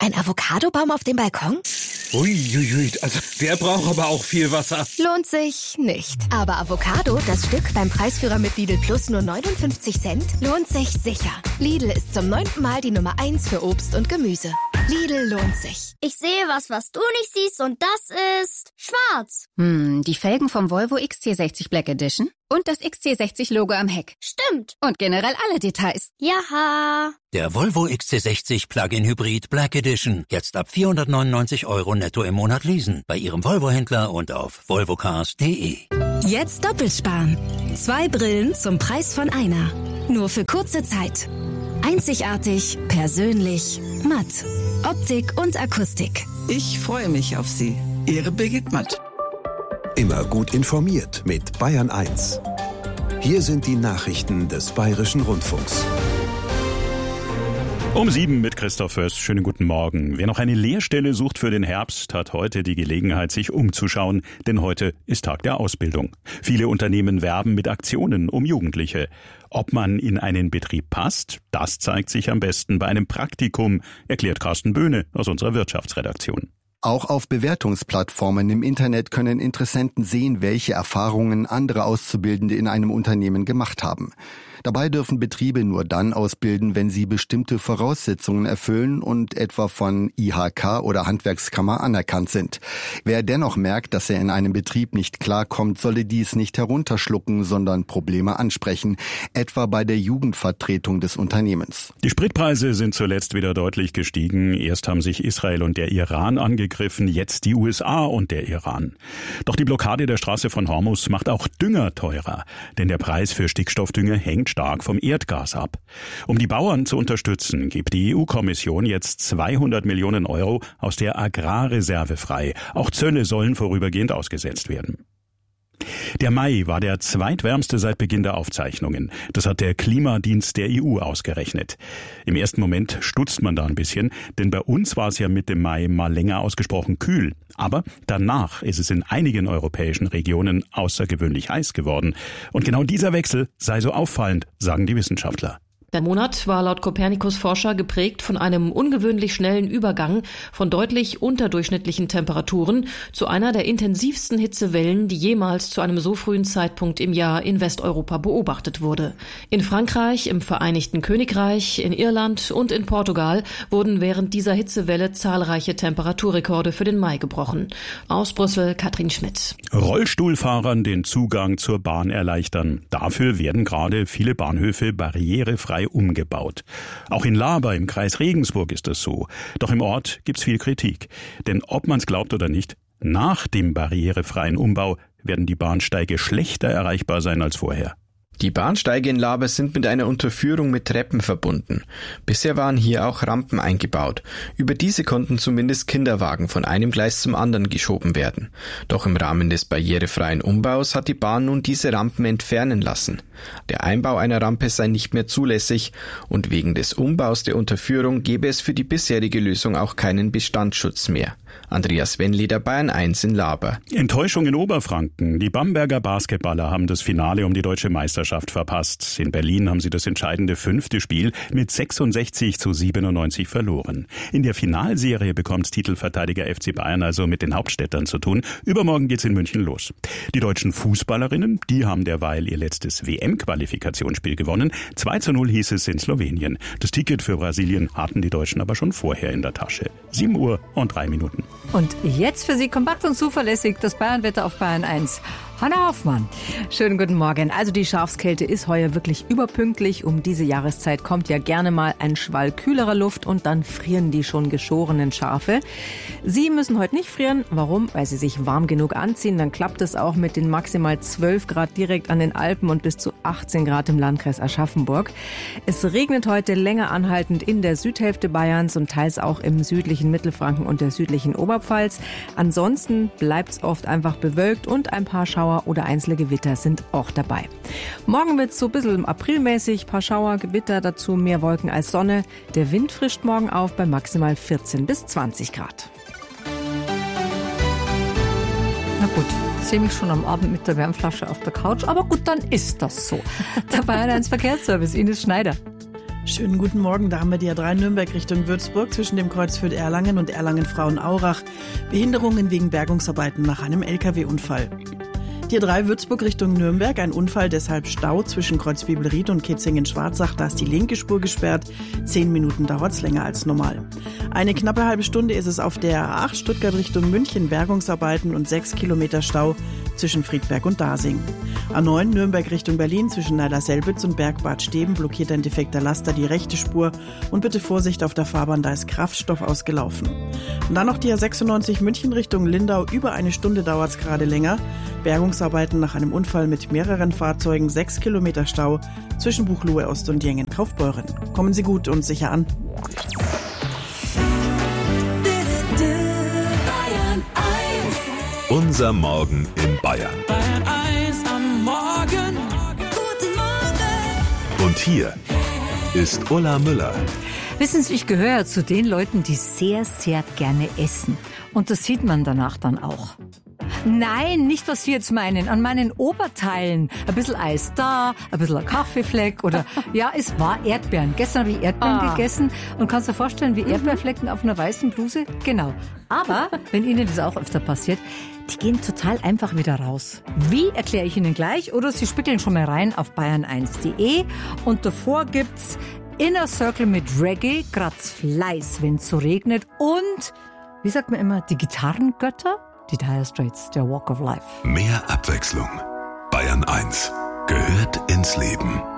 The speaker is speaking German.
Ein Avocadobaum auf dem Balkon? Uiuiui, also der braucht aber auch viel Wasser. Lohnt sich nicht. Aber Avocado, das Stück beim Preisführer mit Lidl Plus nur 59 Cent, lohnt sich sicher. Lidl ist zum 9. Mal die Nummer 1 für Obst und Gemüse. Lidl lohnt sich. Ich sehe was du nicht siehst und das ist schwarz. Die Felgen vom Volvo XC60 Black Edition und das XC60-Logo am Heck. Stimmt. Und generell alle Details. Jaha. Der Volvo XC60 Plug-in Hybrid Black Edition. Jetzt ab 499 € netto im Monat leasen. Bei Ihrem Volvo-Händler und auf volvocars.de. Jetzt doppelt sparen. 2 Brillen zum Preis von einer. Nur für kurze Zeit. Einzigartig, persönlich, matt. Optik und Akustik. Ich freue mich auf Sie. Ihre Birgit Matt. Immer gut informiert mit Bayern 1. Hier sind die Nachrichten des Bayerischen Rundfunks. Um 7 mit Christoph Fürst. Schönen guten Morgen. Wer noch eine Lehrstelle sucht für den Herbst, hat heute die Gelegenheit, sich umzuschauen, denn heute ist Tag der Ausbildung. Viele Unternehmen werben mit Aktionen um Jugendliche. Ob man in einen Betrieb passt, das zeigt sich am besten bei einem Praktikum, erklärt Carsten Böhne aus unserer Wirtschaftsredaktion. Auch auf Bewertungsplattformen im Internet können Interessenten sehen, welche Erfahrungen andere Auszubildende in einem Unternehmen gemacht haben. Dabei dürfen Betriebe nur dann ausbilden, wenn sie bestimmte Voraussetzungen erfüllen und etwa von IHK oder Handwerkskammer anerkannt sind. Wer dennoch merkt, dass er in einem Betrieb nicht klarkommt, solle dies nicht herunterschlucken, sondern Probleme ansprechen, etwa bei der Jugendvertretung des Unternehmens. Die Spritpreise sind zuletzt wieder deutlich gestiegen. Erst haben sich Israel und der Iran angegriffen, jetzt die USA und der Iran. Doch die Blockade der Straße von Hormuz macht auch Dünger teurer, denn der Preis für Stickstoffdünger hängt stark vom Erdgas ab. Um die Bauern zu unterstützen, gibt die EU-Kommission jetzt 200 Millionen € aus der Agrarreserve frei. Auch Zölle sollen vorübergehend ausgesetzt werden. Der Mai war der zweitwärmste seit Beginn der Aufzeichnungen. Das hat der Klimadienst der EU ausgerechnet. Im ersten Moment stutzt man da ein bisschen, denn bei uns war es ja Mitte Mai mal länger ausgesprochen kühl. Aber danach ist es in einigen europäischen Regionen außergewöhnlich heiß geworden. Und genau dieser Wechsel sei so auffallend, sagen die Wissenschaftler. Der Monat war laut Copernicus-Forscher geprägt von einem ungewöhnlich schnellen Übergang von deutlich unterdurchschnittlichen Temperaturen zu einer der intensivsten Hitzewellen, die jemals zu einem so frühen Zeitpunkt im Jahr in Westeuropa beobachtet wurde. In Frankreich, im Vereinigten Königreich, in Irland und in Portugal wurden während dieser Hitzewelle zahlreiche Temperaturrekorde für den Mai gebrochen. Aus Brüssel, Katrin Schmidt. Rollstuhlfahrern den Zugang zur Bahn erleichtern. Dafür werden gerade viele Bahnhöfe barrierefrei umgebaut. Auch in Laber im Kreis Regensburg ist es so. Doch im Ort gibt's viel Kritik. Denn ob man's glaubt oder nicht, nach dem barrierefreien Umbau werden die Bahnsteige schlechter erreichbar sein als vorher. Die Bahnsteige in Laber sind mit einer Unterführung mit Treppen verbunden. Bisher waren hier auch Rampen eingebaut. Über diese konnten zumindest Kinderwagen von einem Gleis zum anderen geschoben werden. Doch im Rahmen des barrierefreien Umbaus hat die Bahn nun diese Rampen entfernen lassen. Der Einbau einer Rampe sei nicht mehr zulässig und wegen des Umbaus der Unterführung gäbe es für die bisherige Lösung auch keinen Bestandsschutz mehr. Andreas Wennleder, Bayern 1 in Laber. Enttäuschung in Oberfranken. Die Bamberger Basketballer haben das Finale um die deutsche Meisterschaft verpasst. In Berlin haben sie das entscheidende 5. Spiel mit 66:97 verloren. In der Finalserie bekommt Titelverteidiger FC Bayern also mit den Hauptstädtern zu tun. Übermorgen geht's in München los. Die deutschen Fußballerinnen, die haben derweil ihr letztes WM-Qualifikationsspiel gewonnen. 2:0 hieß es in Slowenien. Das Ticket für Brasilien hatten die Deutschen aber schon vorher in der Tasche. 7:03. Und jetzt für Sie kompakt und zuverlässig das Bayernwetter auf Bayern 1. Hanna Hoffmann. Schönen guten Morgen. Also die Schafskälte ist heuer wirklich überpünktlich. Um diese Jahreszeit kommt ja gerne mal ein Schwall kühlerer Luft und dann frieren die schon geschorenen Schafe. Sie müssen heute nicht frieren. Warum? Weil Sie sich warm genug anziehen. Dann klappt es auch mit den maximal 12 Grad direkt an den Alpen und bis zu 18 Grad im Landkreis Aschaffenburg. Es regnet heute länger anhaltend in der Südhälfte Bayerns und teils auch im südlichen Mittelfranken und der südlichen Oberpfalz. Ansonsten bleibt es oft einfach bewölkt und ein paar Schauer oder einzelne Gewitter sind auch dabei. Morgen wird es so ein bisschen aprilmäßig, paar Schauer, Gewitter, dazu mehr Wolken als Sonne. Der Wind frischt morgen auf bei maximal 14 bis 20 Grad. Na gut, ich sehe mich schon am Abend mit der Wärmflasche auf der Couch, aber gut, dann ist das so. Der Bayern 1 Verkehrsservice, Ines Schneider. Schönen guten Morgen, da haben wir die A3 Nürnberg Richtung Würzburg zwischen dem Kreuz Fürth-Erlangen und Erlangen-Frauenaurach. Behinderungen wegen Bergungsarbeiten nach einem LKW-Unfall. Die A3 Würzburg Richtung Nürnberg, ein Unfall, deshalb Stau zwischen Kreuz Bibelried und Kitzingen-Schwarzach. Da ist die linke Spur gesperrt. 10 Minuten dauert's länger als normal. Eine knappe halbe Stunde ist es auf der A8 Stuttgart Richtung München, Bergungsarbeiten und 6 Kilometer Stau zwischen Friedberg und Dasing. A9 Nürnberg Richtung Berlin zwischen Neider-Selbitz und Bergbad Steben blockiert ein defekter Laster die rechte Spur und bitte Vorsicht auf der Fahrbahn, da ist Kraftstoff ausgelaufen. Und dann noch die A96 München Richtung Lindau, über eine Stunde dauert's gerade länger. Bergungsarbeiten nach einem Unfall mit mehreren Fahrzeugen, 6 Kilometer Stau zwischen Buchloe Ost und Jengen-Kaufbeuren. Kommen Sie gut und sicher an. Unser Morgen in Bayern. Bayern 1 am Morgen. Guten Morgen. Und hier ist Ulla Müller. Wissen Sie, ich gehöre zu den Leuten, die sehr, sehr gerne essen. Und das sieht man danach dann auch. Nein, nicht, was Sie jetzt meinen. An meinen Oberteilen. Ein bisschen Eis da, ein bisschen ein Kaffeefleck oder, ja, es war Erdbeeren. Gestern habe ich Erdbeeren gegessen und kannst dir vorstellen, wie Erdbeerflecken auf einer weißen Bluse? Genau. Aber, wenn Ihnen das auch öfter passiert, die gehen total einfach wieder raus. Wie, erkläre ich Ihnen gleich, oder Sie spickeln schon mal rein auf bayern1.de und davor gibt's Inner Circle mit Reggae, Graz Fleiß, wenn's so regnet und, wie sagt man immer, die Gitarrengötter? Die Dire Straits, der Walk of Life. Mehr Abwechslung. Bayern 1 gehört ins Leben.